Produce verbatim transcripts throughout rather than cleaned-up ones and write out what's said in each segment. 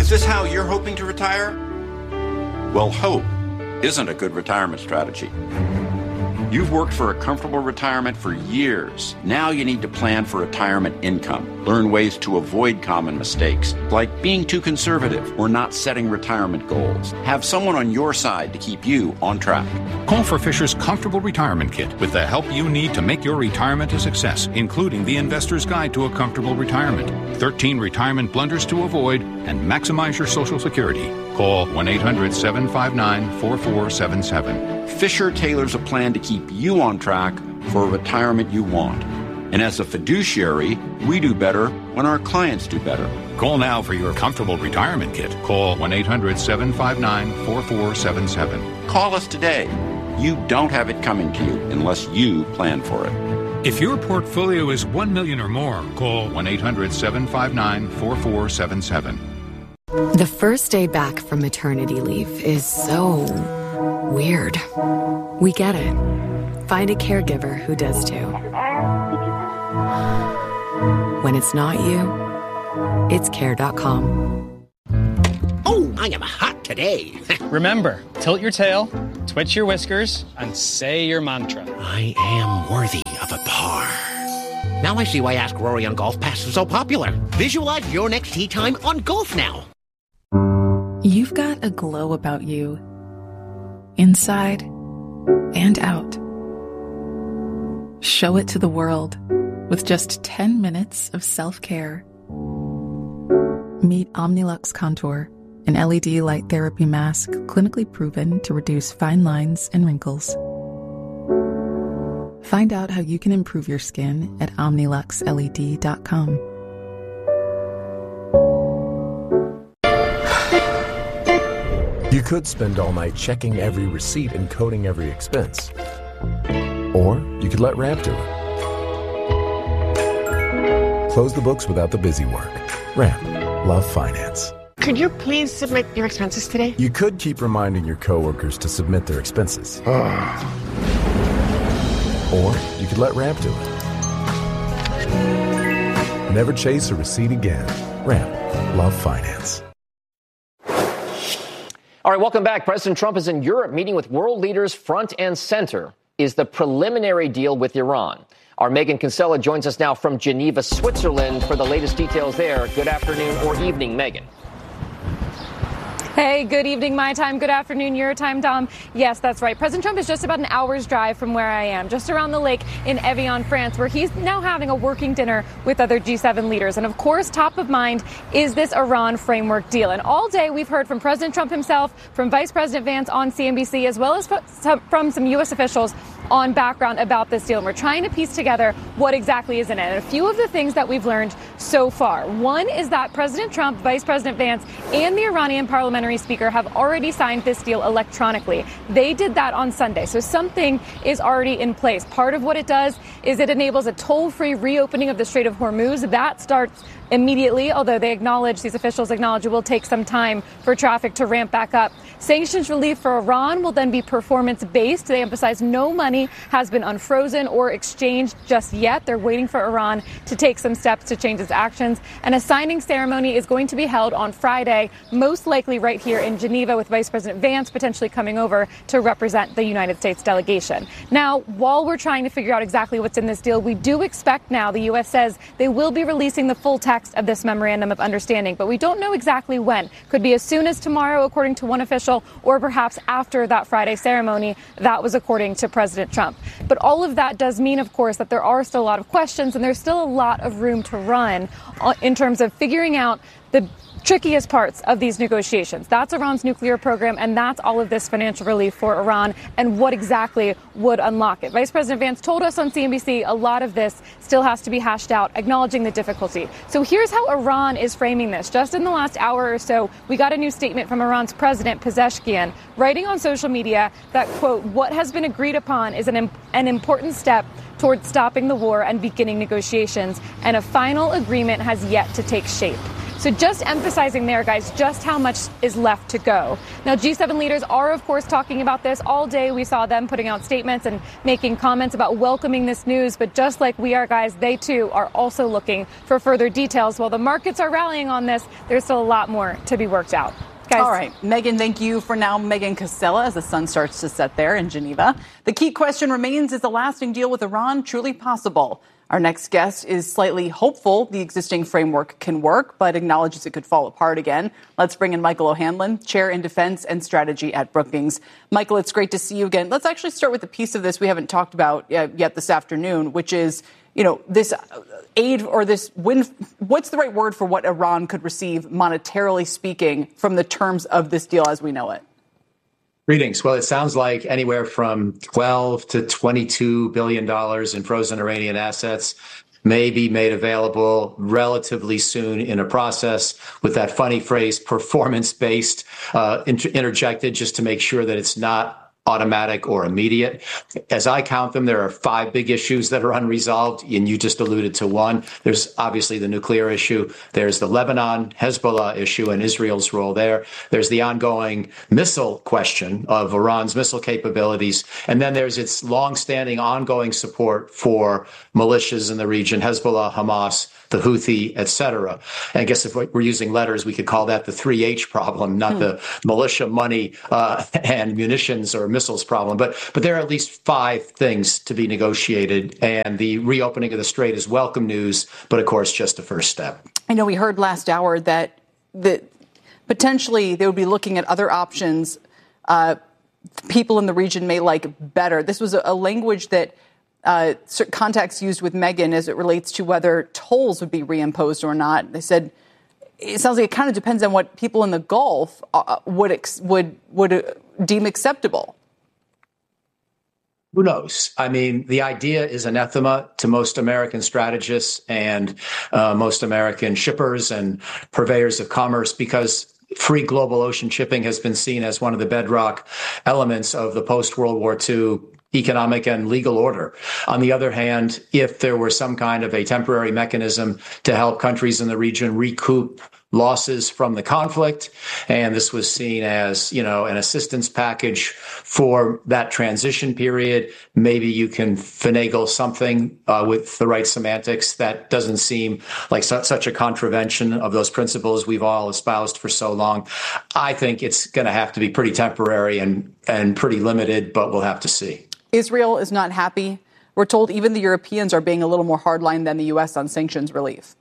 this how you're hoping to retire? Well, hope isn't a good retirement strategy. You've worked for a comfortable retirement for years. Now you need to plan for retirement income. Learn ways to avoid common mistakes, like being too conservative or not setting retirement goals. Have someone on your side to keep you on track. Call for Fisher's Comfortable Retirement Kit with the help you need to make your retirement a success, including the Investor's Guide to a Comfortable Retirement, thirteen retirement blunders to avoid, and maximize your Social Security. Call one eight hundred seven five nine four four seven seven. Fisher tailors a plan to keep you on track for a retirement you want. And as a fiduciary, we do better when our clients do better. Call now for your Comfortable Retirement Kit. Call one eight hundred seven five nine four four seven seven. Call us today. You don't have it coming to you unless you plan for it. If your portfolio is one million dollars or more, call one eight hundred seven five nine four four seven seven. The first day back from maternity leave is so weird. We get it. Find a caregiver who does too. When it's not you, it's care dot com. Oh, I am hot today. Remember, tilt your tail, twitch your whiskers, and say your mantra. I am worthy of a par. Now I see why Ask Rory on Golf Pass is so popular. Visualize your next tee time on Golf Now. You've got a glow about you, inside and out. Show it to the world with just ten minutes of self-care. Meet Omnilux Contour, an L E D light therapy mask clinically proven to reduce fine lines and wrinkles. Find out how you can improve your skin at omnilux L E D dot com. You could spend all night checking every receipt and coding every expense. Or you could let Ramp do it. Close the books without the busy work. Ramp. Love finance. Could you please submit your expenses today? You could keep reminding your coworkers to submit their expenses. Or you could let Ramp do it. Never chase a receipt again. Ramp. Love finance. All right, welcome back. President Trump is in Europe meeting with world leaders front and center. Is the preliminary deal with Iran. Our Megan Kinsella joins us now from Geneva, Switzerland for the latest details there. Good afternoon or evening, Megan. Hey, good evening, my time. Good afternoon, your time, Dom. Yes, that's right. President Trump is just about an hour's drive from where I am, just around the lake in Evian, France, where he's now having a working dinner with other G seven leaders. And of course, top of mind is this Iran framework deal. And all day we've heard from President Trump himself, from Vice President Vance on C N B C, as well as from some U S officials on background about this deal. And we're trying to piece together what exactly is in it. And a few of the things that we've learned so far. One is that President Trump, Vice President Vance, and the Iranian parliamentary speaker have already signed this deal electronically. They did that on Sunday. So something is already in place. Part of what it does is it enables a toll-free reopening of the Strait of Hormuz. That starts immediately, although they acknowledge, these officials acknowledge it will take some time for traffic to ramp back up. Sanctions relief for Iran will then be performance-based. They emphasize no money has been unfrozen or exchanged just yet. They're waiting for Iran to take some steps to change its actions. And a signing ceremony is going to be held on Friday, most likely right here in Geneva, with Vice President Vance potentially coming over to represent the United States delegation. Now, while we're trying to figure out exactly what's in this deal, we do expect now, the U S says they will be releasing the full text of this memorandum of understanding, but we don't know exactly when. Could be as soon as tomorrow, according to one official, or perhaps after that Friday ceremony. That was according to President Trump. But all of that does mean, of course, that there are still a lot of questions and there's still a lot of room to run in terms of figuring out the trickiest parts of these negotiations. That's Iran's nuclear program, and that's all of this financial relief for Iran and what exactly would unlock it. Vice President Vance told us on C N B C a lot of this still has to be hashed out, acknowledging the difficulty. So here's how Iran is framing this. Just in the last hour or so, we got a new statement from Iran's president, Pezeshkian, writing on social media that, quote, what has been agreed upon is an, an important step towards stopping the war and beginning negotiations, and a final agreement has yet to take shape. So just emphasizing there, guys, just how much is left to go. Now, G seven leaders are, of course, talking about this all day. We saw them putting out statements and making comments about welcoming this news. But just like we are, guys, they, too, are also looking for further details. While the markets are rallying on this, there's still a lot more to be worked out. Guys. All right. Megan, thank you for now. Megan Cassella, as the sun starts to set there in Geneva. The key question remains, is a lasting deal with Iran truly possible? Our next guest is slightly hopeful the existing framework can work, but acknowledges it could fall apart again. Let's bring in Michael O'Hanlon, Chair in Defense and Strategy at Brookings. Michael, it's great to see you again. Let's actually start with a piece of this we haven't talked about uh, yet this afternoon, which is, you know, this aid or this win. What's the right word for what Iran could receive, monetarily speaking, from the terms of this deal as we know it? Greetings. Well, it sounds like anywhere from twelve to twenty-two billion dollars in frozen Iranian assets may be made available relatively soon in a process with that funny phrase performance-based uh, inter- interjected just to make sure that it's not automatic or immediate. As I count them, there are five big issues that are unresolved, and you just alluded to one. There's obviously the nuclear issue. There's the Lebanon Hezbollah issue and Israel's role there. There's the ongoing missile question of Iran's missile capabilities. And then there's its longstanding ongoing support for militias in the region, Hezbollah, Hamas, the Houthi, et cetera. And I guess if we're using letters, we could call that the three H problem, not hmm. the militia money uh, and munitions or missiles problem. But but there are at least five things to be negotiated. And the reopening of the Strait is welcome news, but of course, just a first step. I know we heard last hour that that potentially they would be looking at other options uh, people in the region may like better. This was a, a language that Uh, contacts used with Megan as it relates to whether tolls would be reimposed or not. They said it sounds like it kind of depends on what people in the Gulf uh, would ex- would would uh, deem acceptable. Who knows? I mean, the idea is anathema to most American strategists and uh, most American shippers and purveyors of commerce because free global ocean shipping has been seen as one of the bedrock elements of the post-World War Two economic and legal order. On the other hand, if there were some kind of a temporary mechanism to help countries in the region recoup losses from the conflict, and this was seen as, you know, an assistance package for that transition period, maybe you can finagle something uh, with the right semantics that doesn't seem like su- such a contravention of those principles we've all espoused for so long. I think it's going to have to be pretty temporary and, and pretty limited, but we'll have to see. Israel is not happy. We're told even the Europeans are being a little more hardline than the U S on sanctions relief.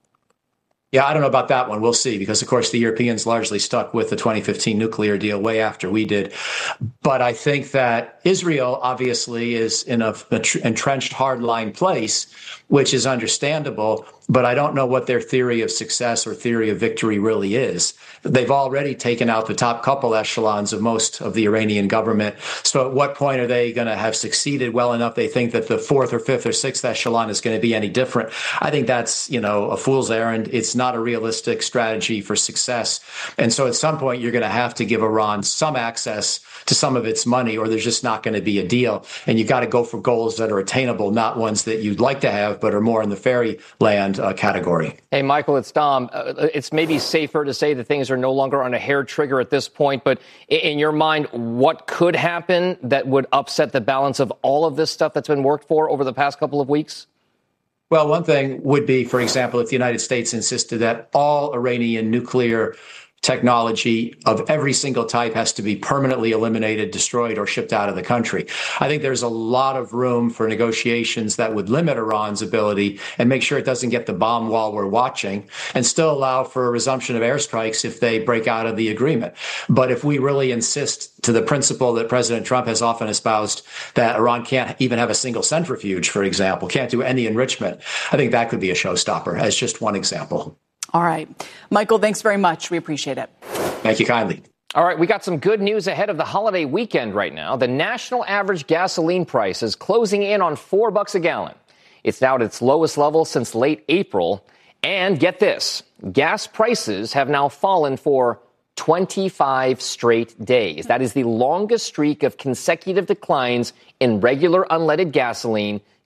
Yeah, I don't know about that one. We'll see, because, of course, the Europeans largely stuck with the twenty fifteen nuclear deal way after we did. But I think that Israel obviously is in a entrenched hardline place, which is understandable. But I don't know what their theory of success or theory of victory really is. They've already taken out the top couple echelons of most of the Iranian government. So at what point are they going to have succeeded well enough they think that the fourth or fifth or sixth echelon is going to be any different? I think that's, you know, a fool's errand. It's not a realistic strategy for success. And so at some point, you're going to have to give Iran some access to some of its money, or there's just not going to be a deal. And you got to go for goals that are attainable, not ones that you'd like to have, but are more in the fairyland uh, category. Hey, Michael, it's Dom. Uh, it's maybe safer to say that things are no longer on a hair trigger at this point, but in your mind, what could happen that would upset the balance of all of this stuff that's been worked for over the past couple of weeks? Well, one thing would be, for example, if the United States insisted that all Iranian nuclear technology of every single type has to be permanently eliminated, destroyed, or shipped out of the country. I think there's a lot of room for negotiations that would limit Iran's ability and make sure it doesn't get the bomb while we're watching, and still allow for a resumption of airstrikes if they break out of the agreement. But if we really insist to the principle that President Trump has often espoused, that Iran can't even have a single centrifuge, for example, can't do any enrichment, I think that could be a showstopper, as just one example. All right. Michael, thanks very much. We appreciate it. Thank you kindly. All right, we got some good news ahead of the holiday weekend right now. The national average gasoline price is closing in on four bucks a gallon. It's now at its lowest level since late April. And get this, gas prices have now fallen for twenty-five straight days. That is the longest streak of consecutive declines in regular unleaded gasoline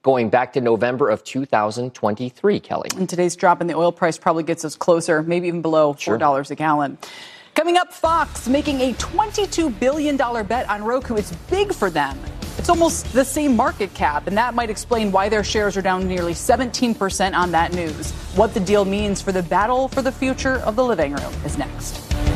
going back to November of two thousand twenty-three, Kelly. And today's drop in the oil price probably gets us closer, maybe even below four dollars sure. a gallon. Coming up, Fox making a twenty-two billion dollars bet on Roku. It's big for them. It's almost the same market cap, and that might explain why their shares are down nearly seventeen percent on that news. What the deal means for the battle for the future of the living room is next.